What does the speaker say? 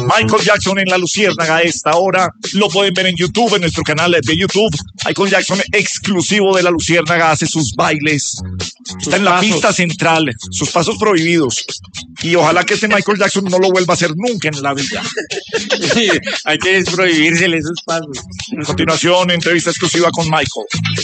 Michael Jackson en La Luciérnaga a esta hora. Lo pueden ver en YouTube, en nuestro canal de YouTube. Michael Jackson, exclusivo de La Luciérnaga, hace sus bailes. Está en la pista central, sus pasos prohibidos. Y ojalá que este Michael Jackson no lo vuelva a hacer nunca en la vida. Sí, hay que prohibírsele esos pasos. A continuación, entrevista exclusiva con Michael.